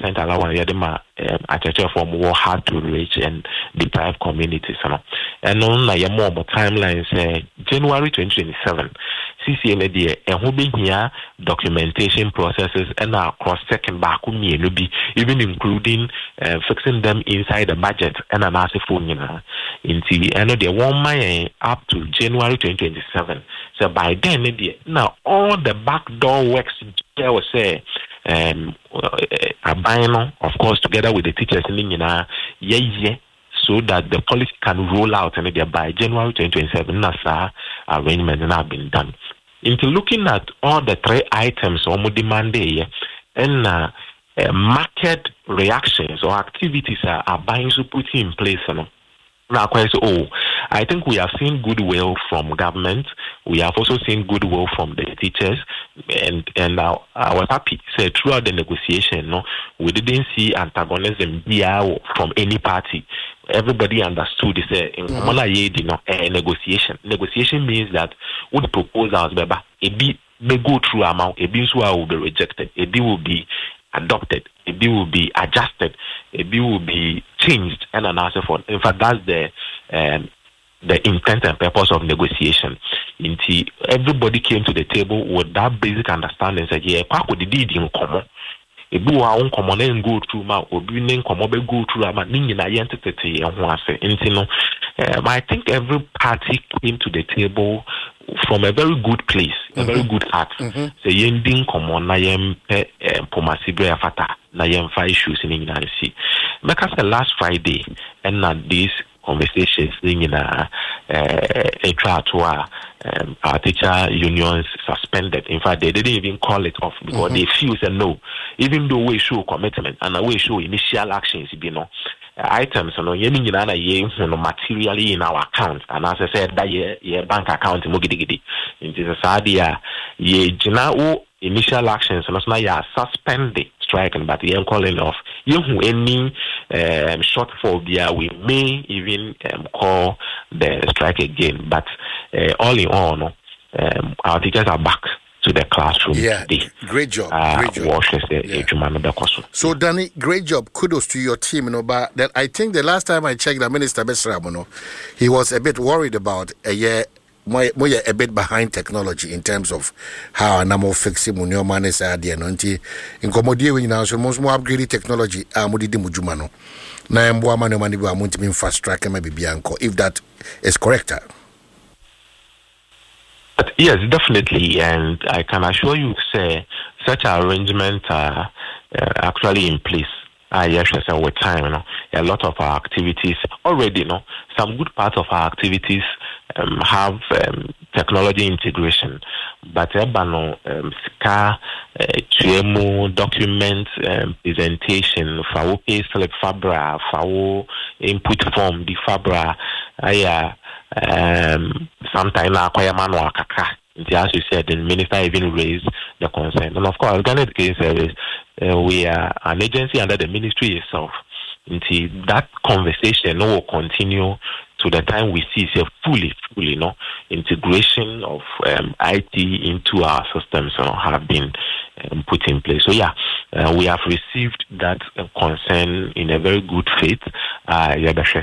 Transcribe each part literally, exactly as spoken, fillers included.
percent allowance yadema at a form more hard to reach and deprived communities. And on na more timeline say January twenty twenty-seven. C C N A D and who be here documentation processes and our cross second back even including uh, fixing them inside the budget and an asset phone in T V. And they want my up to January twenty twenty-seven. So by then, now all the backdoor works there was say um a buying, of course, together with the teachers in yeah, yeah. So that the policy can roll out and by January twenty twenty-seven, NASA arrangements have been done. Into looking at all the three items or more demand and uh, uh, market reactions or activities are, are buying to put in place. You know? Now, oh, I think we have seen goodwill from government. We have also seen goodwill from the teachers, and and uh, I was happy. So throughout the negotiation, no, we didn't see antagonism here from any party. Everybody understood this. Uh, in mm-hmm. you know, uh, negotiation. Negotiation means that what proposals, baby, a bit may go through amount, a bit will be rejected, a bit will be adopted, a bill will be adjusted, a bill will be changed and an answer for. In fact, that's the um, the intent and purpose of negotiation. Inti everybody came to the table with that basic understanding. Said, yeah, what could the deed in common? A bill our own common and go through ma or be name common go through ama ningi na entity and one say. Inti no, I think every party came to the table from a very good place, a mm-hmm. very good heart. Mm-hmm. So yending common na yem pe pomasibre afata na yem five issues in England. See, because the last Friday and not these conversations in a trial to our teacher unions suspended. In fact, they didn't even call it off because mm-hmm. they feel say no, even though we show commitment and we show initial actions, you know. Items, you know, yemi nyina ye no materially in our account, and as I said, that ye ye bank account mo gidigidi. It is a sadia ye jina o initial actions, and so ya suspend the strike, but ye calling off. You who any um, shortfall there, we may even um, call the strike again. But uh, all in all, no, um, our teachers are back to the classroom. Yeah, today. Great job. Uh, great job. Yeah. So, Danny, great job. Kudos to your team. You know, but that I think the last time I checked, the Minister Besra, you know, he was a bit worried about a year. More, more a bit behind technology in terms of how an amount fixing when your man is at the end. In commodity, we now so most more upgraded technology. Ah, mudi di mujumano. Na embo mano mani bu amunti min fast track maybe bianco. If that is correct. But yes, definitely, and I can assure you, say such arrangements are uh, actually in place. Ah, yes, with time, you know, a lot of our activities already, you know, some good parts of our activities um, have um, technology integration, but ebano um, ska tuemo document um, presentation, fawo pay slip fabra, fawo input form the fabra, aya. Um, sometime acquire manual kaka. As you said, the minister even raised the concern. And of course, Ghana Education Service, uh, we are an agency under the ministry itself. Until that conversation will continue to the time we see a fully, fully, you know, integration of um, I T into our systems, you know, have been um, put in place. So yeah, uh, we have received that uh, concern in a very good faith. Uh,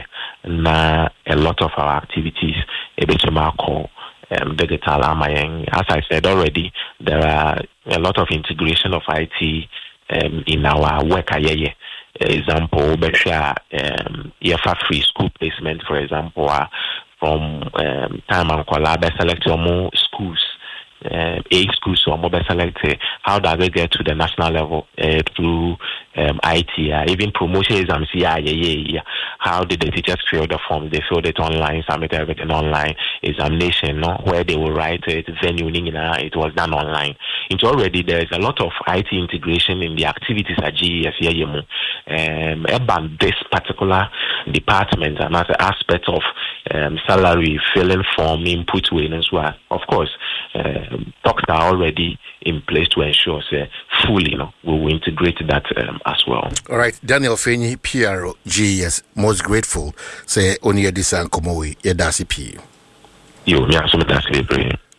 na a lot of our activities, call um, digital. As I said already, there are a lot of integration of I T um, in our work. Example, um, E F A free school placement, for example, uh, from um, time and collab, select your more schools, uh, A schools or mobile select. Uh, how does it get to the national level uh, through um, I T? Uh, even promotion exams, yeah, yeah, yeah, yeah. How did the teachers fill the forms? They filled it online, submitted everything online. Examination, no, where they will write it, venue, it was done online. It's already there is a lot of I T integration in the activities at G E S here. Um, about this particular department and as an aspect of um, salary, filling form, input way as well. Of course, uh, talks are already in place to ensure say, fully, you know, we will integrate that um, as well. All right, Daniel Fenny, P R O, G E S, most grateful. Say, only a design come away, a dasi P. You, me, I'm so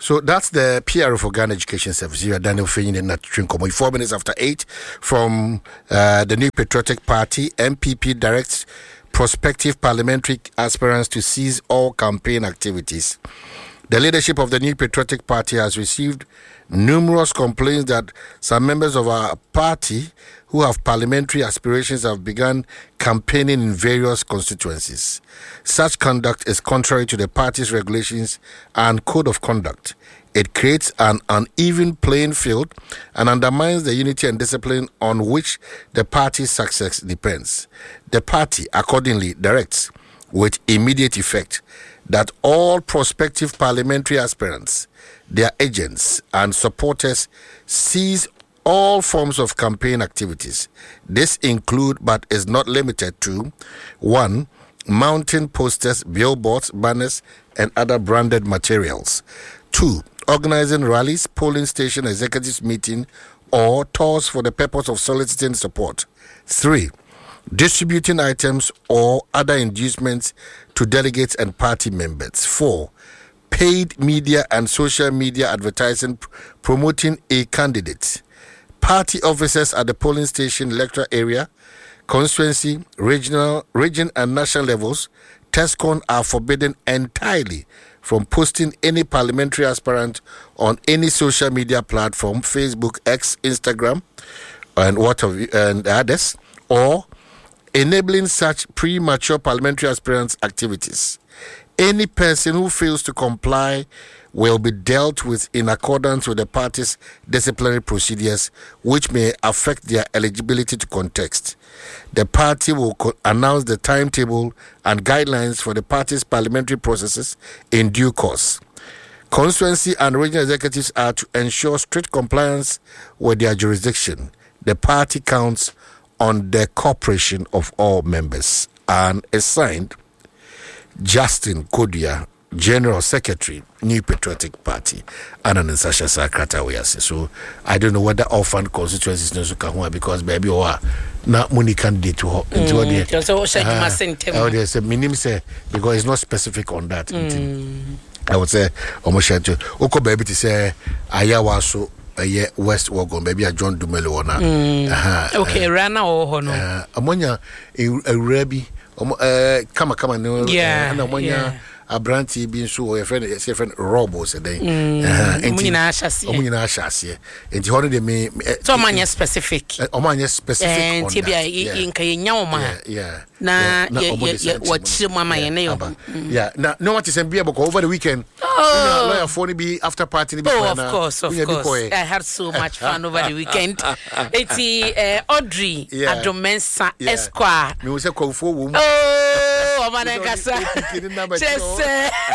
So that's the P R O for Ghana Education Service. You are Daniel Fenyin and Nat Trinkomo. Four minutes after eight from uh, the New Patriotic Party, M P P directs prospective parliamentary aspirants to cease all campaign activities. The leadership of the New Patriotic Party has received numerous complaints that some members of our party who have parliamentary aspirations have begun campaigning in various constituencies. Such conduct is contrary to the party's regulations and code of conduct. It creates an uneven playing field and undermines the unity and discipline on which the party's success depends. The party accordingly directs, with immediate effect, that all prospective parliamentary aspirants, their agents, and supporters cease all forms of campaign activities. This include, but is not limited to, one, mounting posters, billboards, banners, and other branded materials. Two, organizing rallies, polling station executives meeting, or tours for the purpose of soliciting support. Three, distributing items or other inducements to delegates and party members. Four, paid media and social media advertising pr- promoting a candidate. Party officers at the polling station, electoral area, constituency, regional, region and national levels, TESCON are forbidden entirely from posting any parliamentary aspirant on any social media platform, Facebook, X, Instagram, and what have you, and others, or enabling such premature parliamentary aspirants' activities. Any person who fails to comply will be dealt with in accordance with the party's disciplinary procedures, which may affect their eligibility to contest. The party will co- announce the timetable and guidelines for the party's parliamentary processes in due course. Constituency and regional executives are to ensure strict compliance with their jurisdiction. The party counts on the cooperation of all members, and is signed Justin Kodia, General Secretary, New Patriotic Party, and an Sasha Sakrata Wease. So I don't know whether orphan constituencies no suka because baby or na money candidate to her. Mm, so shake my sentence. I would say minimum say because it's not specific on that. Mm. I would say almost share to Oko baby to say Ayawa so a year West Wagon, maybe a John Dumelo na. Uh, okay, uh, Rana or Hono. Uh, Amonia a Rebi, uh, come come no, yeah, and Amonia. Yeah. A brandy being so a friend, a friend Robo said, and Omina Shasia, and the holiday may so many specific, Omania specific, and Tibia in Kayama, yeah, na what Mama and yeah, now no one is in Biabo over the weekend. Oh, lawyer for be after party. Oh, of course, of course. I had so much fun over the weekend. It's Audrey Adomensa Esquire. Oh, Managasa. Just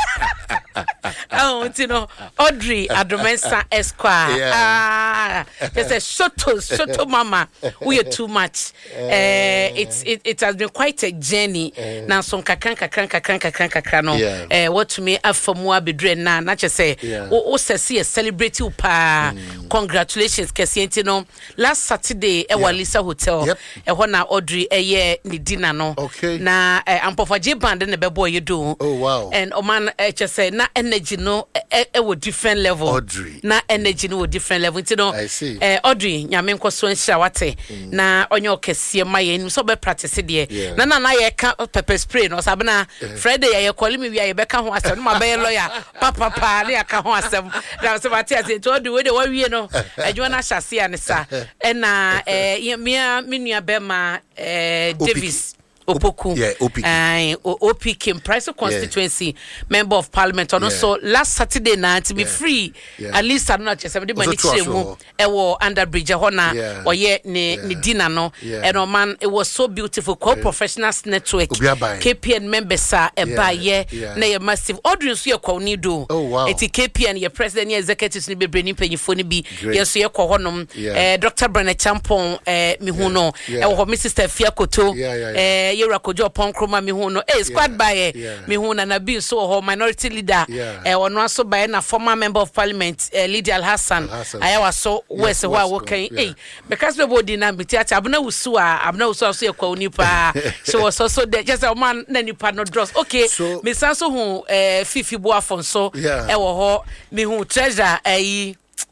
oh, you know, Audrey Adomensa Esquire. Yeah. Ah, just a shoto, shoto mama. We are too much. Uh, it's it, it has been quite a journey. Now, some kakran kakran kakran kakran kakran. Eh, what to me after more bedre na. Not just say, oh, oh, see a celebrity upa. Congratulations, Kesienti no. Last Saturday, e Walisa Hotel. E wana Audrey e ye ni dinner no. Okay. Na ampo for J band ne be boy you do. Oh wow. And Oman uh, just say na energy no e e wo different level. Audrey. Na energy no wo different level. You know. I see. Eh Audrey nyame nko so nhia wate. Na onyo kese ma ye so be practice de. Na na na ye ka pepper spray no sabe na Friday ye call me wi ye be ka ho asem no ma be lawyer. Papa pa na ye ka ho asem. Na so wate ase to do we de wa wie no. Adwo na hyase ane sa. E na eh me me nua be ma eh Davis Opoku, yeah, O P K, uh, O P K, Price constituency, yeah. Member of Parliament. And yeah. Also, last Saturday night to be yeah. free, yeah. At least I don't know. Just somebody money chemo. It was under bridge. Hona or yet ne ne dinner no. And oh man, it was so beautiful. Co professionals network. K P N members sir. E buy yeah. Na massive. Audience you call ni do. Oh wow. It's K P N. Your president, your executives ni be bringing penny phone be. Yes, you call honum. Doctor Brenner Champon. Eh, mihuno. Eh, Missus Stefia Koto. Yeah, yeah. yera kojo ponkroma me hu no eh squad by me hu na na bi so ho minority leader eh ono aso by na former member of parliament uh, Lydia Al Hassan ayawa so west ho a wo kan eh because we body na biti acha abna wusu a abna wusu so yakwa unipa so so so de just a man na nipa no dross okay me san so hu eh Fifi Boafonso e wo ho me hu treasure eh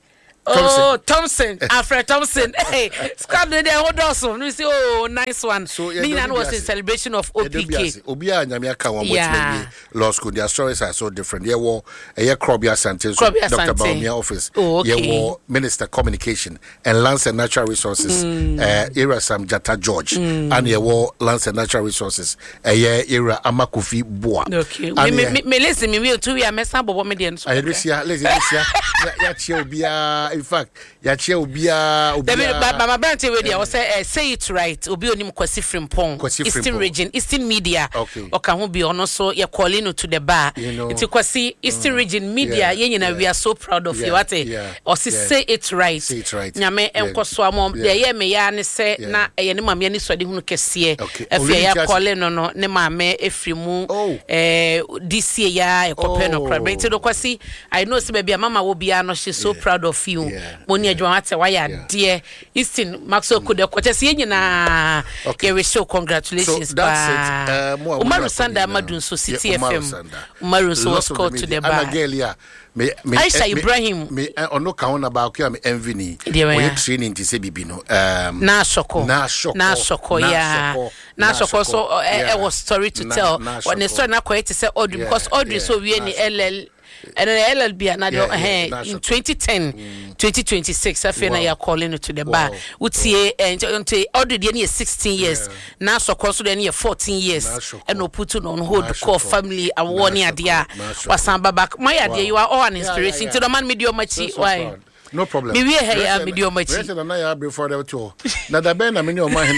Oh, Thompson, Alfred Thompson. Hey, squad there, hold on. We say, oh, nice one. So, Nina was in celebration of O P K. Obia, Nyamiaka, one more law school. Their stories are so different. Yeah, war a year Krobia Santos, Doctor Baumia office. Oh, okay. Yeah, war Minister Communication and Lands and Natural Resources. Uh, era Sam Jata George and yeah, war Lands and Natural Resources. A year era Amakufi Boa. Okay. Me, me, listen, me will two year mess up what medians. I listen, listen, listen. Yeah, in fact, ya chia obia obia. But my brand radio, I was say say it right. Obi onim Kwesi Frimpong, Eastern Region, Eastern Media. Okay. Oka hu bi ono so ya calling to the bar. It's Kwesi Eastern mm, Region Media. Yeah, yeah, we are so proud of yeah, you. What yeah, or yeah. say it right. Say it right. Nyame enkoso amom. The ye me ya ne say na eye ne mame ni so de hunu kese. Efe ya calling no no ne mame efrimu eh this year ya ekope no private. So Kwesi, I know say baby mama will be no she's so proud of you. Money adwante why are dear Eastern Maxwell could the quarter see na we show congratulations. So that's it. Uh, Umaru Sanda Madun so City F M. Umaru so was called to the bar. Me me Aisha Ibrahim me ono ka wona ba ko am envy ni we training to say bibi no um na shoko na shoko na shoko yeah na shoko so it was story to tell when the story na ko it say Audrey because Audrey so we ni L L and L L B na in twenty ten twenty twenty-six I feel na you calling to the bar utie until Audrey dey near sixteen years na shoko so dey near fourteen years and no put on hold call family and one year dia wasan back my idea you are all an inspiration to the man media machi why no problem me we here media machi rest na ya before the tour na da ben na me o man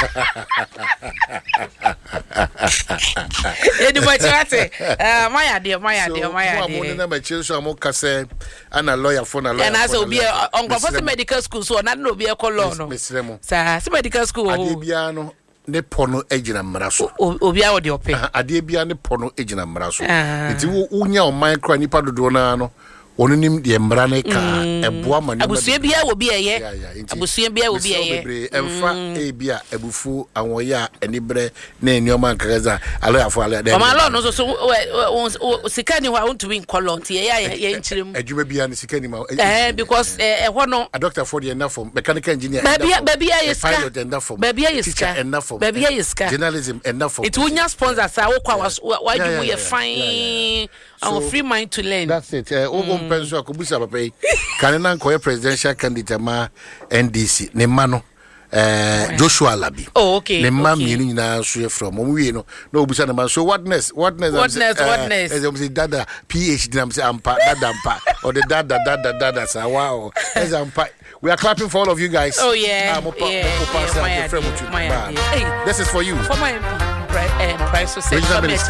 Edi machate uh my idea my idea my idea so na machi so amoka say ana lawyer for na lawyer and as obi on go medical school so na no obi e call law no sa medical school ade bia no ne pono ejina mraso obi a wo de ope ade bia ne pono ejina mraso nti wo unya o micro nipa dodo na no onunim de mbra ne ka eboa mani abusua bia wo bia ye abusua bia wo bia ye emfa e bia abufu anwoya anibre na enioma nkagaza alo afo alo de mama lo no so so sikani ho want to win colon tie ya ye nchirem adwuma bia ne sikani ma eh because eh ho no a doctor for the enough for mechanical engineer bia bia ye ska pilot enough for bia ye ska enough for bia ye ska journalism enough for it unya sponsors a wo kwa wa you ye fine and free mind to learn that's it uh, mm. Penso akubusa papa yi kanena nkoye presidential candidate ma N D C ne ma no eh Joshua Labi oh okay ne ma mi ni na so from mo wi no na obusa ne ma so whatness whatness whatness whatness as say dada PhD na say ampa dada ampa or the dada dada dada sa wow as ampa we are clapping for all of you guys oh yeah ah, yeah, yeah, yeah, yeah, yeah, yeah, yeah, yeah, this is for you for my uh, price to say